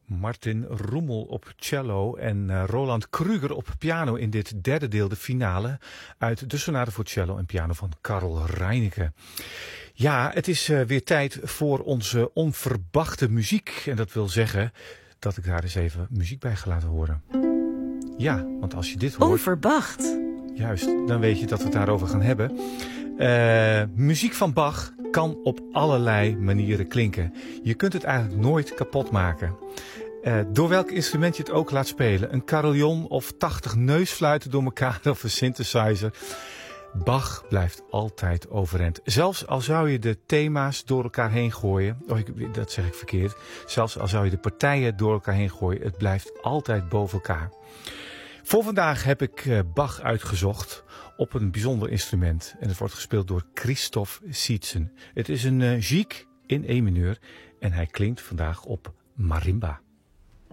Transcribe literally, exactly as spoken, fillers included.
Martin Roemel op cello en uh, Roland Kruger op piano in dit derde deel, de finale uit de sonate voor cello en piano van Karl Reinecke. Ja, het is uh, weer tijd voor onze onverwachte muziek. En dat wil zeggen dat ik daar eens even muziek bij ga laten horen. Ja, want als je dit hoort... Onverwacht. Juist, dan weet je dat we het daarover gaan hebben. Uh, muziek van Bach kan op allerlei manieren klinken. Je kunt het eigenlijk nooit kapot maken. Uh, door welk instrument je het ook laat spelen. Een carillon of tachtig neusfluiten door elkaar of een synthesizer. Bach blijft altijd overeind. Zelfs al zou je de thema's door elkaar heen gooien. Oh, ik, dat zeg ik verkeerd. Zelfs al zou je de partijen door elkaar heen gooien. Het blijft altijd boven elkaar. Voor vandaag heb ik uh, Bach uitgezocht op een bijzonder instrument. En het wordt gespeeld door Christoph Sietzen. Het is een uh, gigue in E mineur en hij klinkt vandaag op marimba.